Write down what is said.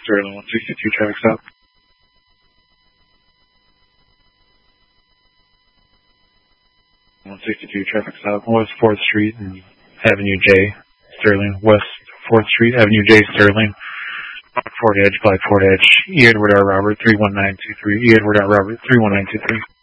Sterling, 162 traffic stop. 162 traffic stop, West 4th Street and Avenue J, Sterling, West 4th Street, Avenue J, Sterling, Black Ford Edge, E. Edward R. Robert, 31923, E. Edward R. Robert, 31923.